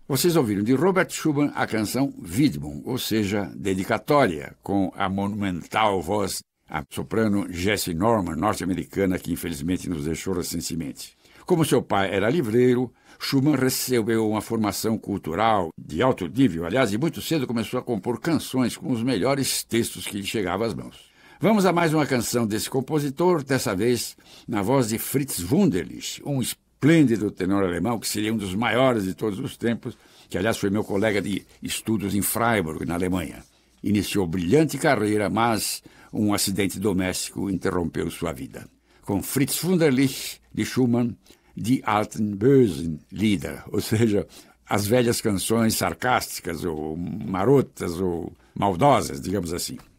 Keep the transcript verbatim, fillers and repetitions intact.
Vocês ouviram de Robert Schumann a canção Widmung, ou seja, dedicatória, com a monumental voz a soprano Jessie Norman, norte-americana, que infelizmente nos deixou recentemente. Como seu pai era livreiro, Schumann recebeu uma formação cultural de alto nível. Aliás, e muito cedo começou a compor canções com os melhores textos que lhe chegavam às mãos. Vamos a mais uma canção desse compositor, dessa vez na voz de Fritz Wunderlich, um esplêndido tenor alemão que seria um dos maiores de todos os tempos, que aliás foi meu colega de estudos em Freiburg, na Alemanha. Iniciou brilhante carreira, mas um acidente doméstico interrompeu sua vida. Com Fritz Wunderlich, de Schumann, Die alten bösen Lieder, ou seja, as velhas canções sarcásticas ou marotas ou maldosas, digamos assim.